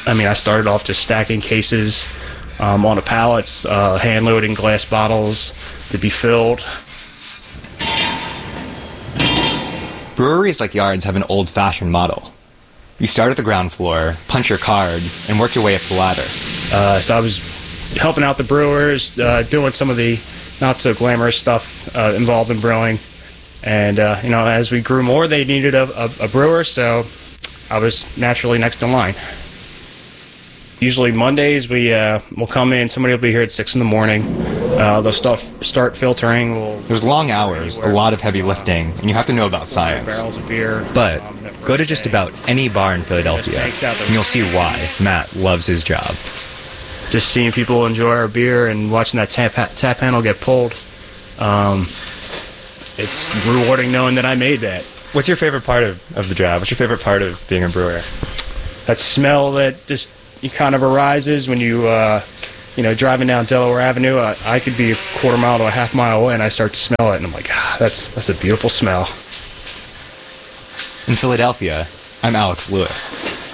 I mean, I started off just stacking cases on the pallets, hand-loading glass bottles to be filled. Breweries like Yards have an old-fashioned model. You start at the ground floor, punch your card, and work your way up the ladder. So I was helping out the brewers, doing some of the not-so-glamorous stuff involved in brewing. And, as we grew more, they needed a brewer, so I was naturally next in line. Usually Mondays, we'll come in, somebody will be here at 6 in the morning. They'll start filtering. There's long hours, a lot of heavy lifting, and you have to know about science. Barrels of beer. But go to just about any bar in Philadelphia, and you'll see why Matt loves his job. Just seeing people enjoy our beer and watching that tap handle get pulled, it's rewarding knowing that I made that. What's your favorite part of the job? What's your favorite part of being a brewer? That smell that just kind of arises when you, driving down Delaware Avenue. I could be a quarter mile to a half mile away, and I start to smell it, and I'm like, that's a beautiful smell. In Philadelphia, I'm Alex Lewis.